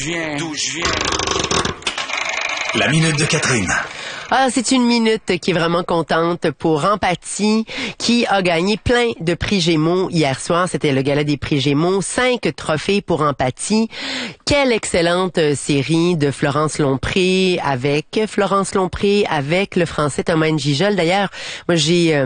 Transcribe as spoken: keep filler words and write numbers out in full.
viens, d'où je viens. La minute de Catherine. Ah, c'est une minute qui est vraiment contente pour Empathie, qui a gagné plein de prix Gémeaux hier soir. C'était le gala des prix Gémeaux. Cinq trophées pour Empathie. Quelle excellente série de Florence Lompré avec Florence Lompré, avec le français Thomas N'Gijol. D'ailleurs, moi, j'ai... Euh,